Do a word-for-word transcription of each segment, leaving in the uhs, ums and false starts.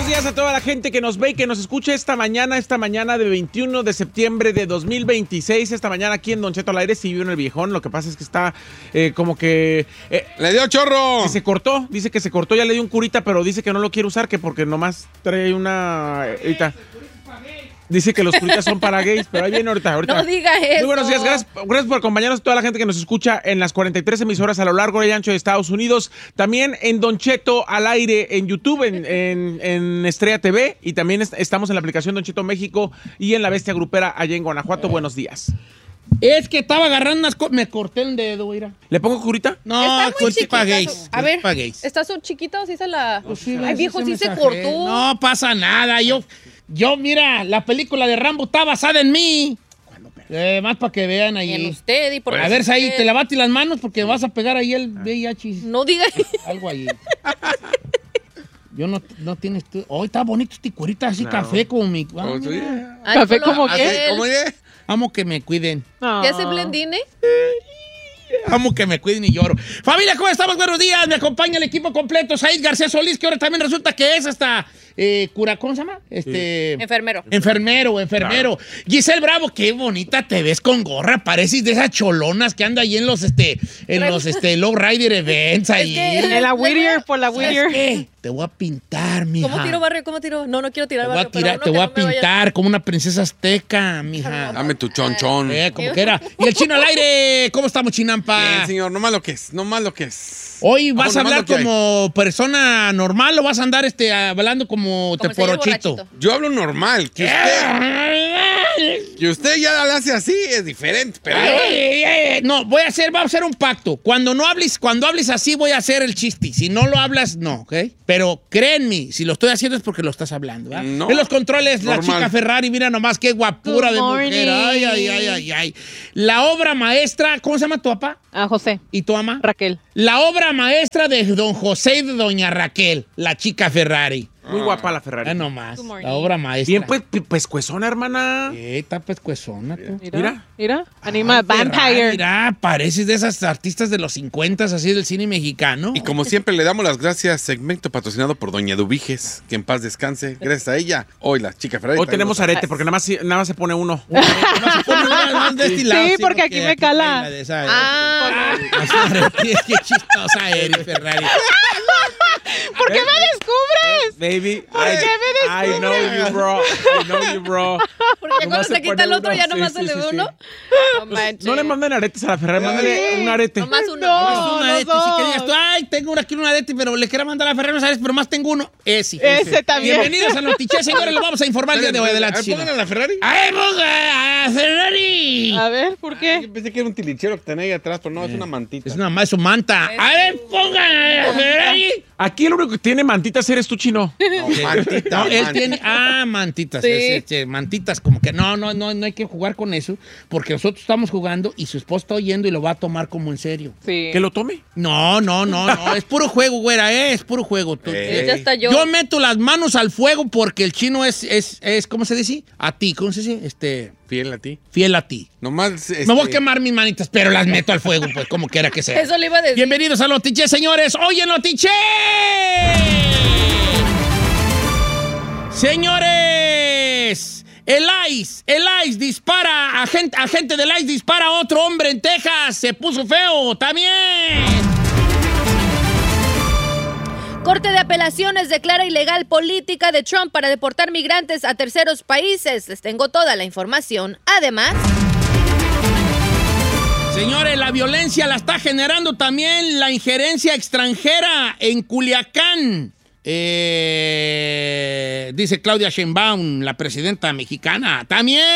buenos días a toda la gente que nos ve y que nos escucha esta mañana, esta mañana de veintiuno de septiembre de dos mil veintiséis. Esta mañana aquí en Don Cheto al aire, sí vivo en el viejón. Lo que pasa es que está eh, como que... Eh, ¡Le dio chorro! Que se cortó, dice que se cortó, ya le dio un curita, pero dice que no lo quiere usar, que porque nomás trae una... Eh, ahorita. Dice que los curitas son para gays, pero ahí viene ahorita, ahorita. No diga eso. Muy buenos días, gracias, gracias por acompañarnos, toda la gente que nos escucha en las cuarenta y tres emisoras a lo largo y ancho de Estados Unidos. También en Don Cheto al aire en YouTube, en, en, en Estrella T V. Y también est- estamos en la aplicación Don Cheto México y en La Bestia Grupera allá en Guanajuato. Buenos días. Es que estaba agarrando unas cosas. Me corté el dedo, mira. ¿Le pongo curita? No, Está muy curita chiquita para su- gays. A ver, para gays. ¿está su chiquita o sí se la...? Pues sí, Ay, viejo, sí se mensaje. cortó. No pasa nada. Yo, yo, mira, la película de Rambo está basada en mí. Eh, más para que vean ahí. En usted y por A ver, ahí te lavaste las manos porque vas a pegar ahí el V I H. No diga Algo ahí. Yo no, no tienes... tú- Oh, está bonito este curita así, Claro. café como mi... Ah, ¿Cómo tú mira. dices? Ay, Café solo como ¿Así? él. ¿Cómo dices? Amo que me cuiden. ¿Qué hace Blendine? Amo que me cuiden y lloro. Familia, ¿cómo estamos? Buenos días. Me acompaña el equipo completo. Said García Solís, que ahora también resulta que es hasta eh, cura, ¿cómo se llama? Este... Enfermero. Enfermero, enfermero. Giselle Bravo, qué bonita te ves con gorra. Pareces de esas cholonas que anda ahí en los, este, en los, este, Low Rider Events ahí. que- En la Whittier, por la ¿Sabes Whittier. qué? Te voy a pintar, mija. ¿Cómo tiro barrio? ¿Cómo tiro? No, no quiero tirar Te voy a, barrio. pero tirar, uno te que voy a no me vaya- pintar como una princesa azteca, mija. Dame tu chonchón. Eh, como que era. Y el chino al aire. ¿Cómo estamos, Chinampa? Bien, señor, no más lo que es, no más lo que es. Hoy vas Ah, a bueno, hablar más lo que hay. como persona normal o vas a andar este, hablando como, Como el señor teporochito. borrachito. Yo hablo normal. Que usted, que usted ya le hace así es diferente, pero... Ay, ay, ay, no, voy a hacer, vamos a hacer un pacto. Cuando no hables, cuando hables así, voy a hacer el chiste. Si no lo hablas, no, ¿ok? Pero créanme, si lo estoy haciendo es porque lo estás hablando, ¿verdad? No. En los controles, la Normal. chica Ferrari, mira nomás qué guapura Good de mujer. morning. Ay, ay, ay, ay, ay. La obra maestra, ¿cómo se llama tu papá? Ah, José. ¿Y tu mamá? Raquel. La obra maestra de don José y de doña Raquel, la chica Ferrari. Muy guapa la Ferrari. Ya nomás, Good morning. la obra maestra. Bien, pues, pi- pescuezona, hermana. Eh, está pescuezona, tú. Mira. Mira. Mira. Anima Ay, Ferrari, Vampire. Mira, pareces de esas artistas de los cincuenta, así del cine mexicano. Y como siempre le damos las gracias, segmento patrocinado por Doña Dubiges, que en paz descanse. Gracias a ella, hoy la chica Ferrari. Hoy tenemos arete, porque nada más, nada más se pone uno. No se pone nada más de este lado, Sí, porque aquí me cala. trae la de esa- Ah, Qué chistosa eres, Ferrari. ¿Por qué me descubres? Baby, ¿Por qué me I, I know you, bro. I know you, bro. porque ya cuando Nomás se se quita pone el otro uno. ya Sí, nomás sí, se le sí, ve sí. uno. No manches. No le manden aretes a la Ferrari, mándale un arete. Nomás uno. No. nomás un arete, los sí que dos. digas tú, ay, tengo uno aquí un arete, pero le quiero mandar a Ferrari, no sabes, pero más tengo uno. Ese. Ese también. Bienvenidos a Notiche, señores, lo vamos a informar el día de hoy. Adelante, Ay, pongan Chino. a la Ferrari. ¡Ay, ponga a Ferrari! A ver, ¿por Yo qué? pensé que era un tilichero que tenía ahí atrás, pero no, es una mantita. Es una más su manta. A ver, ponga a Ferrari. Aquí el único que tiene mantitas eres tú, Chino. No, mantita. No, él mantita. tiene. Ah, mantitas. Sí. es, es, mantitas, como que no, no, no, no hay que jugar con eso, porque nosotros estamos jugando y su esposo está oyendo y lo va a tomar como en serio. Sí. Que lo tome. No, no, no, no. Es puro juego, güera, ¿eh? Es puro juego. Tú- Ey. Ya está yo. Yo meto las manos al fuego porque el chino es, es, es, ¿cómo se dice? A ti, ¿cómo se dice? Este, Fiel a ti. fiel a ti. Nomás. Este, Me voy a quemar mis manitas, pero las meto al fuego, pues, como quiera que sea. Eso le iba a decir. Bienvenidos a Notiche, señores. Hoy en Notiche. Señores, el ICE, el ICE dispara, agente, agente del ICE dispara a otro hombre en Texas. Se puso feo también. Corte de Apelaciones declara ilegal política de Trump para deportar migrantes a terceros países. Les tengo toda la información. Además, Señores, la violencia la está generando también la injerencia extranjera en Culiacán. Eh, dice Claudia Sheinbaum, la presidenta mexicana. ¡También!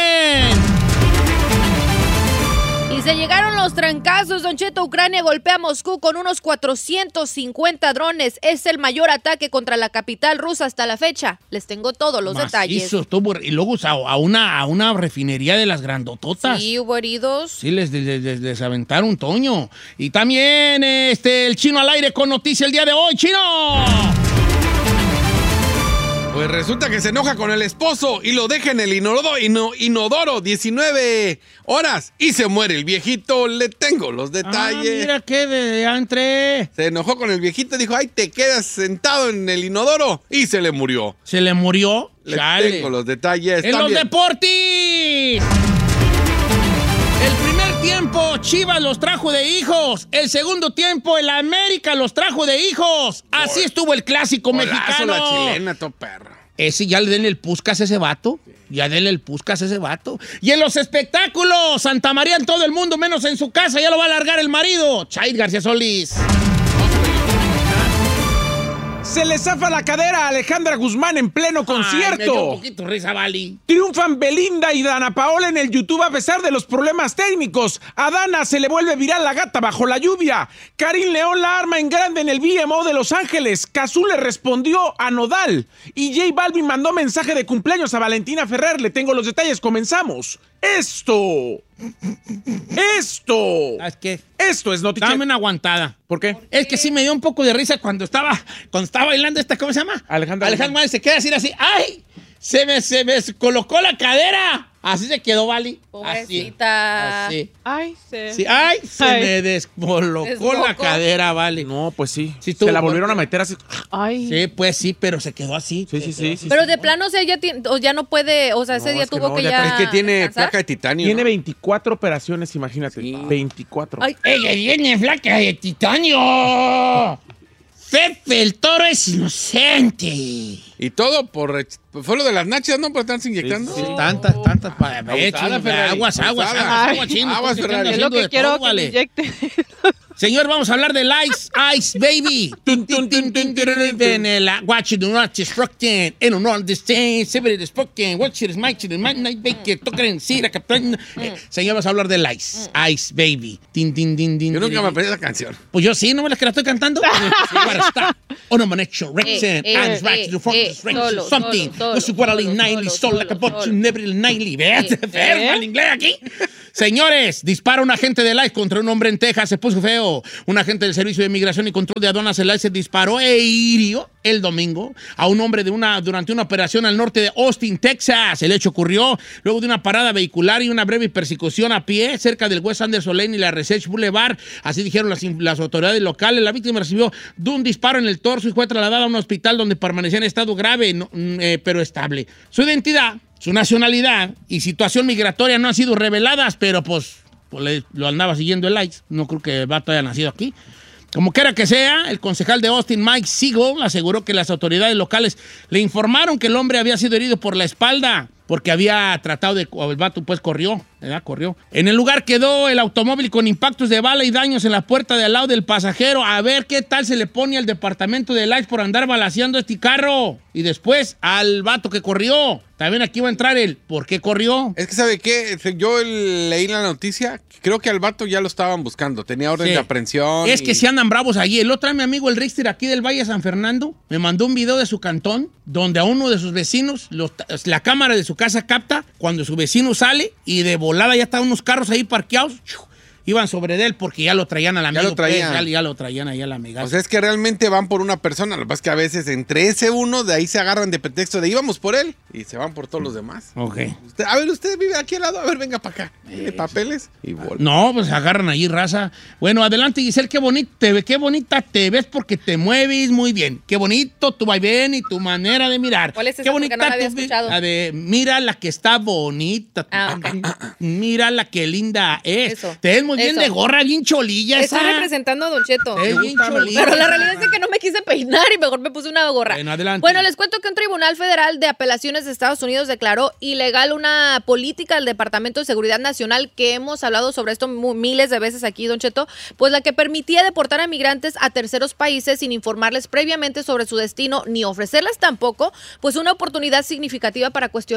y se llegaron los trancazos. Don Cheto, Ucrania golpea a Moscú con unos cuatrocientos cincuenta drones. Es el mayor ataque contra la capital rusa hasta la fecha. Les tengo todos los detalles. Macizo, estuvo- y luego a, a una, a una refinería de las grandototas. Sí, hubo heridos. Sí, les, les, les- les aventaron Toño. Y también este, el Chino al aire con noticia el día de hoy. ¡Chino! Pues resulta que se enoja con el esposo y lo deja en el inodoro, ino- inodoro diecinueve horas y se muere el viejito. Le tengo los detalles. Ah, mira qué de entre. Se enojó con el viejito y dijo, ay, te quedas sentado en el inodoro. Y se le murió. Se le murió. Le Chale. tengo los detalles. En también. los deportes. El primer tiempo, Chivas los trajo de hijos. El segundo tiempo, el América los trajo de hijos. Así estuvo el clásico Golazo mexicano. la chilena, todo perro. Ese ya le denle el puscas a ese vato. Ya denle el puscas a ese vato. Y en los espectáculos, Santa María en todo el mundo, menos en su casa, ya lo va a largar el marido. Chaid García Solís. Se le zafa la cadera a Alejandra Guzmán en pleno Ay, me dio un concierto. poquito risa, Vali. Triunfan Belinda y Dana Paola en el YouTube a pesar de los problemas técnicos. A Dana se le vuelve viral la gata bajo la lluvia. Karim León la arma en grande en el V M O de Los Ángeles. Cazú le respondió a Nodal. Y J Balvin mandó mensaje de cumpleaños a Valentina Ferrer. Le tengo los detalles. Comenzamos. Esto. Esto. ¿Sabes qué? Esto es Notiche. Dame una aguantada. ¿Por qué? Es que sí me dio un poco de risa cuando estaba, cuando estaba bailando esta, ¿cómo se llama? Alejandra Alejandra Guzmán se queda así, así, ¡ay! Se me, se me colocó la cadera. Así se quedó, Vali. Pobrecita. Así. Ay, se... Sí, ¡ay! Se Ay. me descolocó Desbocó. la cadera, Vali. No, pues sí. Sí, se tuvo la volvieron golpe. a meter así. Ay. Sí, pues sí, pero se quedó así. Sí, sí, sí. sí, Pero sí. de plano, o sea, ya, ti- o ya no puede, o sea, ese No, día es que tuvo no, que ya ya. Es que tiene descansar. placa de titanio. Tiene ¿no? veinticuatro operaciones, imagínate. Sí. veinticuatro. Ay, ¡Ella viene flaca de titanio! Pepe el Toro es inocente. Y todo por... Fue lo de las nachas, ¿no? Por estarse inyectando. Sí, tantas, tantas. para Abusada, Ferrari, aguas, aguas, abusada. aguas, Ay. aguas, chino. Aguas, ¿Qué Ferrari. andas Es lo haciendo que de quiero todo, que vale? me inyecte. Señor, vamos a hablar del Ice, Ice Baby. Tun, tun, tun, tun, tun, tun. En el Watch it not destructing, en honor de este, se destructing, watch it is my children, my night bake, tocan en sí, la capitán. Señor, vamos a hablar del Ice, Ice Baby. Tin, tin, tin, tin, Yo nunca tin. me aprendí esa canción. Pues yo sí, ¿no me la que la estoy cantando? Para estar on a manecho, Rexen, eh, and eh, right to the eh, front, solo, something. solo, This is what I solo, nightly, solo, soul like a solo, botch, solo. never nightly. Véate, Eh, enferma el inglés aquí. Señores, dispara un agente del ICE contra un hombre en Texas, se puso feo. Un agente del Servicio de Migración y Control de Aduanas, el ICE, disparó e hirió el domingo a un hombre de una, durante una operación al norte de Austin, Texas. El hecho ocurrió luego de una parada vehicular y una breve persecución a pie cerca del West Anderson Lane y la Research Boulevard. Así dijeron las, las autoridades locales. La víctima recibió de un disparo en el torso y fue trasladada a un hospital donde permanecía en estado grave, no, eh, pero estable. Su identidad, su nacionalidad y situación migratoria no han sido reveladas, pero pues, pues le- lo andaba siguiendo el ICE. No creo que el vato haya nacido aquí. Como quiera que sea, el concejal de Austin, Mike Siegel, aseguró que las autoridades locales le informaron que el hombre había sido herido por la espalda porque había tratado de... El vato pues corrió, ¿verdad? Corrió. En el lugar quedó el automóvil con impactos de bala y daños en la puerta de al lado del pasajero. A ver qué tal se le pone al departamento de ICE por andar balaceando este carro. Y después al vato que corrió. También aquí va a entrar el ¿por qué corrió? Es que, ¿sabe qué? Yo leí la noticia, creo que al vato ya lo estaban buscando. Tenía orden Sí. de aprehensión. Es que y- si andan bravos allí. El otro día mi amigo el Richter aquí del Valle de San Fernando me mandó un video de su cantón donde a uno de sus vecinos, los- la cámara de su casa capta cuando su vecino sale y de volada ya estaban unos carros ahí parqueados. ¡Chiu! Iban sobre de él porque ya lo traían al amigo. lo traían. pues, ya, ya lo traían ahí al amigazo. O sea, es que realmente van por una persona. Lo que pasa es que a veces entre ese uno, de ahí se agarran de pretexto de íbamos por él y se van por todos los demás. ok. Usted- a ver, usted vive aquí al lado. A ver, venga para acá. Tiene papeles y vuelve. No, pues agarran allí raza. Bueno, adelante, Giselle, qué bonita te ve, qué bonita te ves porque te mueves muy bien. Qué bonito tu vaivén y tu manera de mirar. ¿Cuál es esa? Qué Porque bonita no la había tu vi- escuchado. la de mira la que está bonita. Ah, ok. Mira la que linda es. Eso. Te ves muy bien Eso. de gorra, bien cholilla Está esa. representando a Don Cheto. Te ves bien cholilla. Pero la realidad es que no me quise peinar y mejor me puse una gorra. Bueno, adelante. Bueno, les cuento que un tribunal federal de apelaciones de Estados Unidos declaró ilegal una política del Departamento de Seguridad Nacional que hemos hablado sobre esto mu- miles de veces aquí, Don Cheto, pues la que permitía deportar a migrantes a terceros países sin informarles previamente sobre su destino ni ofrecerles tampoco pues una oportunidad significativa para cuestionar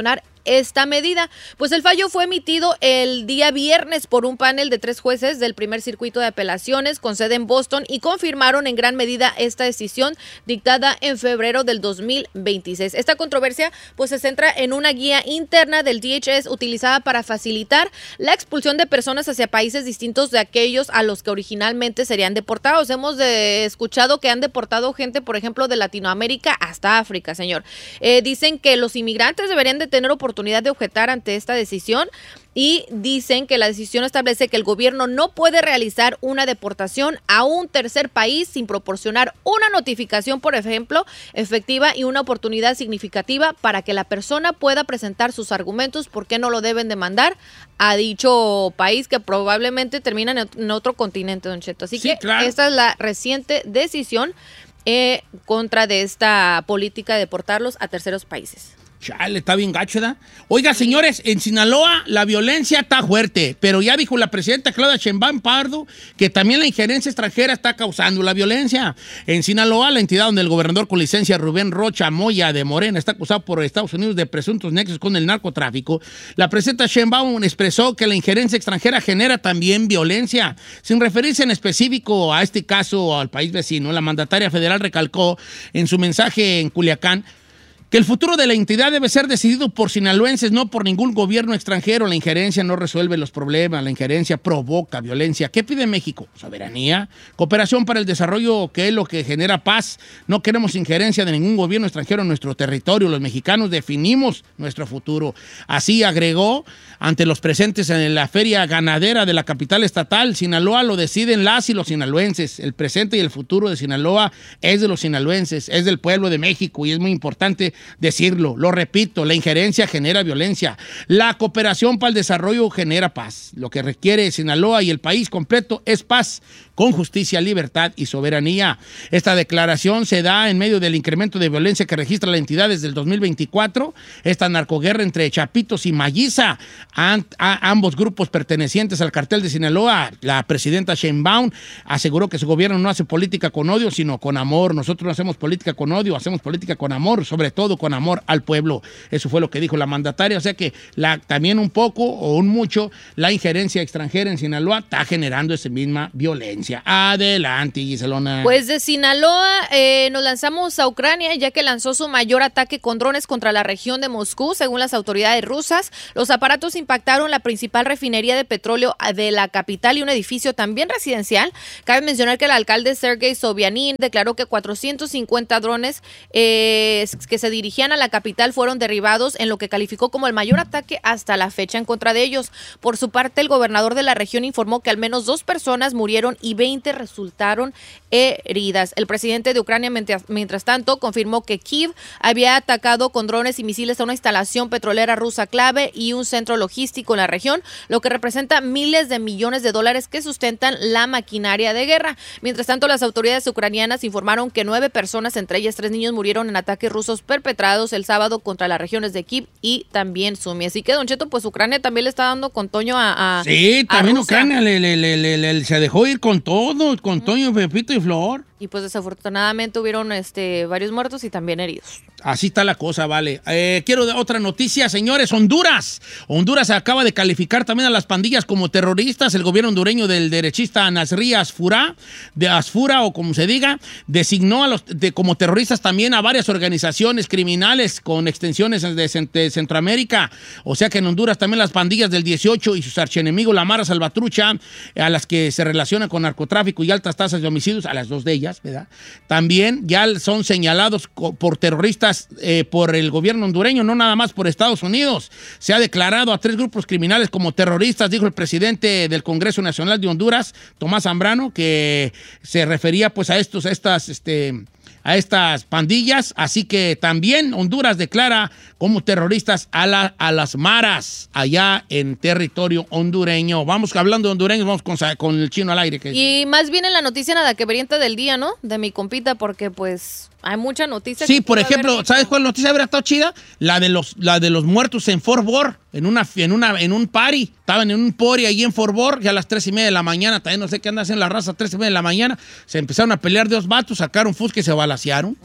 esta medida. Pues el fallo fue emitido el día viernes por un panel de tres jueces del primer circuito de apelaciones con sede en Boston y confirmaron en gran medida esta decisión dictada en febrero del dos mil veintiséis. Esta controversia pues se centra en una guía interna del D H S utilizada para facilitar la expulsión de personas hacia países distintos de aquellos a los que originalmente serían deportados. Hemos de, escuchado que han deportado gente, por ejemplo, de Latinoamérica hasta África, señor. Eh, dicen que los inmigrantes deberían de tener oportunidad de objetar ante esta decisión. Y dicen que la decisión establece que el gobierno no puede realizar una deportación a un tercer país sin proporcionar una notificación, por ejemplo, efectiva y una oportunidad significativa para que la persona pueda presentar sus argumentos por qué no lo deben demandar a dicho país que probablemente termina en otro continente, don Cheto. Así Sí, que claro. esta es la reciente decisión eh, contra de esta política de deportarlos a terceros países. Chale, está bien gacho, ¿verdad? Oiga, señores, en Sinaloa la violencia está fuerte, pero ya dijo la presidenta Claudia Sheinbaum Pardo que también la injerencia extranjera está causando la violencia. En Sinaloa, la entidad donde el gobernador con licencia Rubén Rocha Moya de Morena está acusado por Estados Unidos de presuntos nexos con el narcotráfico, la presidenta Sheinbaum expresó que la injerencia extranjera genera también violencia. Sin referirse en específico a este caso o al país vecino, la mandataria federal recalcó en su mensaje en Culiacán que el futuro de la entidad debe ser decidido por sinaloenses, no por ningún gobierno extranjero. La injerencia no resuelve los problemas, la injerencia provoca violencia. ¿Qué pide México? Soberanía, cooperación para el desarrollo, que es lo que genera paz. No queremos injerencia de ningún gobierno extranjero en nuestro territorio. Los mexicanos definimos nuestro futuro. Así agregó ante los presentes en la feria ganadera de la capital estatal. Sinaloa lo deciden las y los sinaloenses. El presente y el futuro de Sinaloa es de los sinaloenses, es del pueblo de México y es muy importante decirlo. Lo repito, la injerencia genera violencia. La cooperación para el desarrollo genera paz. Lo que requiere Sinaloa y el país completo es paz, con justicia, libertad y soberanía. Esta declaración se da en medio del incremento de violencia que registra la entidad desde el dos mil veinticuatro. Esta narcoguerra entre Chapitos y Mayiza, a, a, ambos grupos pertenecientes al cartel de Sinaloa. La presidenta Sheinbaum aseguró que su gobierno no hace política con odio, sino con amor. Nosotros no hacemos política con odio, hacemos política con amor, sobre todo con amor al pueblo. Eso fue lo que dijo la mandataria. O sea que la, también un poco o un mucho la injerencia extranjera en Sinaloa está generando esa misma violencia. Adelante, Giselona. Pues de Sinaloa eh, nos lanzamos a Ucrania, ya que lanzó su mayor ataque con drones contra la región de Moscú, según las autoridades rusas. Los aparatos impactaron la principal refinería de petróleo de la capital y un edificio también residencial. Cabe mencionar que el alcalde Sergei Sobyanin declaró que cuatrocientos cincuenta drones eh, que se dirigían a la capital fueron derribados en lo que calificó como el mayor ataque hasta la fecha en contra de ellos. Por su parte, el gobernador de la región informó que al menos dos personas murieron y veinte resultaron heridas. El presidente de Ucrania, mientras, mientras tanto, confirmó que Kiev había atacado con drones y misiles a una instalación petrolera rusa clave y un centro logístico en la región, lo que representa miles de millones de dólares que sustentan la maquinaria de guerra. Mientras tanto, las autoridades ucranianas informaron que nueve personas, entre ellas tres niños, murieron en ataques rusos perpetrados el sábado contra las regiones de Kiev y también Sumi. Así que, don Cheto, pues Ucrania también le está dando con Toño a, a Sí, a también Rusia. Ucrania le, le, le, le, le- se dejó ir con todo, con Toño, Pepito y Flor. Y pues desafortunadamente hubieron este, varios muertos y también heridos. Así está la cosa, vale. Eh, quiero de- otra noticia, señores. Honduras. Honduras acaba de calificar también a las pandillas como terroristas. El gobierno hondureño del derechista Nasri Asfura, de Asfura o como se diga, designó a los, de, como terroristas también a varias organizaciones criminales con extensiones de, Cent- de Centroamérica. O sea que en Honduras también las pandillas del dieciocho y sus archienemigos, la Mara Salvatrucha, a las que se relacionan con narcotráfico y altas tasas de homicidios, a las dos de ellas, ¿verdad? También ya son señalados co- por terroristas eh, por el gobierno hondureño, no nada más por Estados Unidos. Se ha declarado a tres grupos criminales como terroristas, dijo el presidente del Congreso Nacional de Honduras, Tomás Zambrano, que se refería pues a estos, a estas, este, a estas pandillas. Así que también Honduras declara como terroristas a, la, a las maras allá en territorio hondureño. Vamos hablando de hondureños, vamos con, Sa- con el chino al aire. Que Y más bien en la noticia nada que veriente del día, ¿no? De mi compita, porque pues hay mucha noticia. Sí, que por pudo haber ejemplo, dicho. ¿sabes cuál noticia habría estado chida? La de los, la de los muertos en Fort Worth, en una, en una, en un party. Estaban en un party ahí en Fort Worth, ya a las tres y media de la mañana, también no sé qué anda haciendo la raza, tres y media de la mañana, se empezaron a pelear dos vatos, sacaron fusca y se balacearon.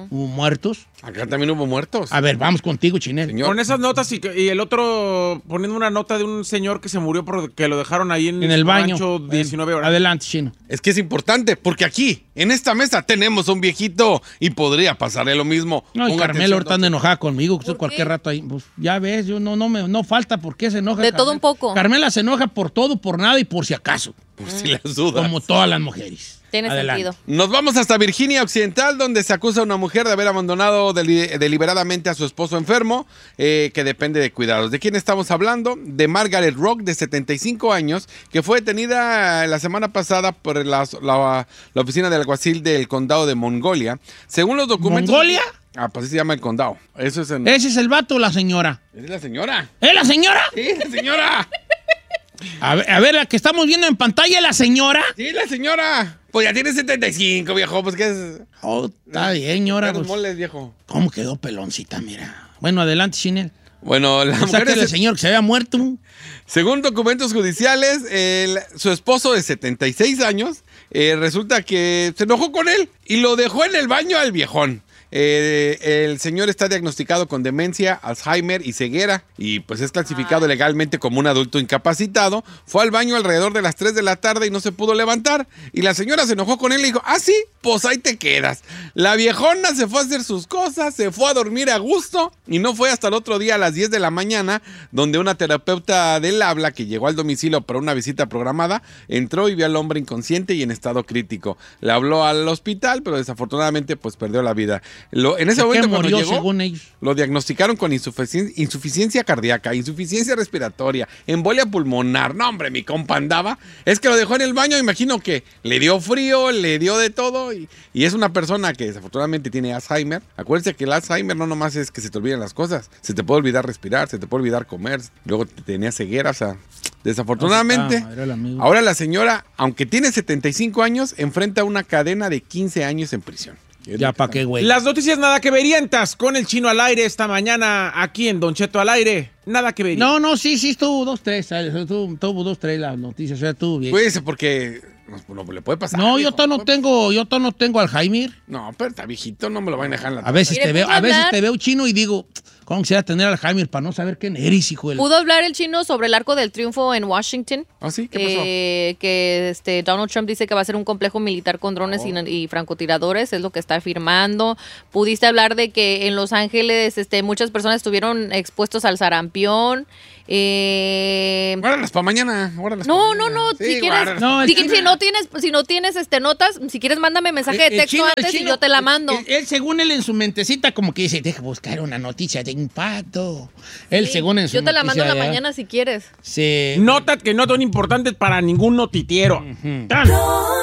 Hubo muertos. Acá también hubo muertos. A ver, vamos contigo, Chinel. Señor. Con esas notas y, y el otro poniendo una nota de un señor que se murió porque lo dejaron ahí en, En el su baño. rancho diecinueve horas. Adelante, Chino. Es que es importante, porque aquí, en esta mesa, tenemos a un viejito y podría pasarle lo mismo. No, y Ponga Carmela atención, ahorita anda don enojada conmigo, ¿Por cualquier qué? rato ahí. Pues ya ves, yo no, no me no falta por qué se enoja. De todo Carmela. un poco. Carmela se enoja por todo, por nada y por si acaso. Por si las dudas. Como todas las mujeres. Tiene Adelante. sentido. Nos vamos hasta Virginia Occidental, donde se acusa a una mujer de haber abandonado deli- deliberadamente a su esposo enfermo, eh, que depende de cuidados. ¿De quién estamos hablando? De Margaret Rock, de setenta y cinco años, que fue detenida la semana pasada por la, la- la oficina del alguacil del condado de Mongolia. Según los documentos... ¿Mongolia? Ah, pues así se llama el condado. Eso es en... Ese es el vato o la señora. Es la señora. ¿Es la señora? Sí, la señora. A ver, a ver, la que estamos viendo en pantalla es la señora. Sí, la señora. Pues ya tiene setenta y cinco, viejo. Pues qué es... Oh, está bien, señora. Buenos Pues, moles, viejo. ¿cómo quedó peloncita, mira? Bueno, adelante, Chinel. Bueno, la O sea, mujer que es- el señor que se había muerto. Según documentos judiciales, el- su esposo de setenta y seis años eh, resulta que se enojó con él y lo dejó en el baño al viejón. Eh, el señor está diagnosticado con demencia, Alzheimer y ceguera y pues es clasificado legalmente como un adulto incapacitado. Fue al baño alrededor de las tres de la tarde y no se pudo levantar. Y la señora se enojó con él y le dijo, ah, sí, pues ahí te quedas. La viejona se fue a hacer sus cosas, se fue a dormir a gusto y no fue hasta el otro día a las diez de la mañana donde una terapeuta del habla que llegó al domicilio para una visita programada entró y vio al hombre inconsciente y en estado crítico. Le habló al hospital, pero desafortunadamente pues perdió la vida. Lo, en ese ¿De qué momento cuando murió, llegó, según ellos? lo diagnosticaron con insuficien- insuficiencia cardíaca, insuficiencia respiratoria, embolia pulmonar. No, hombre, mi compa andaba. Es que lo dejó en el baño, imagino que le dio frío, le dio de todo. Y, y es una persona que desafortunadamente tiene Alzheimer. Acuérdense que el Alzheimer no nomás es que se te olviden las cosas. Se te puede olvidar respirar, se te puede olvidar comer. Luego te tenía ceguera, o sea, desafortunadamente. Ah, madre, el amigo. Ahora la señora, aunque tiene setenta y cinco años, enfrenta una cadena de quince años en prisión. Ya, ¿para qué, güey? Las noticias nada que verientas con el Chino al aire esta mañana aquí en Don Cheto al aire. Nada que ver. No, no, sí, sí, estuvo dos, tres. ¿sabes? Estuvo, estuvo dos, tres las noticias. O sea, estuvo bien. Cuídese porque no, no le puede pasar. No, yo viejo. todavía no tengo, yo todavía no tengo Alzheimer. No, pero está viejito, no me lo van a dejar en la A veces Mire, te veo, ¿puedo a veces hablar? te veo chino y digo, ¿cómo quisiera tener Alzheimer para no saber quién eres, hijo del... ¿Pudo hablar el chino sobre el Arco del Triunfo en Washington? ¿Ah, sí? ¿Qué pasó? Eh, que este, Donald Trump dice que va a ser un complejo militar con drones y, y francotiradores, es lo que está afirmando. Pudiste hablar de que en Los Ángeles este, muchas personas estuvieron expuestos al sarampión. Eh, Guárdalas para mañana. guárdalas no, pa' no, mañana. no, Sí, si quieres, guárdalas. No, el si, chino- si no tienes, si no tienes este notas, si quieres mándame mensaje de El- el texto chino- el antes y chino- yo te la mando. Él, él, según él en su mentecita, como que dice, deja buscar una noticia de impacto. Él, Sí, según en su yo te la mando en la noticia, ¿verdad? mañana si quieres. Sí. Notas que no son importantes para ningún notitiero. Tan.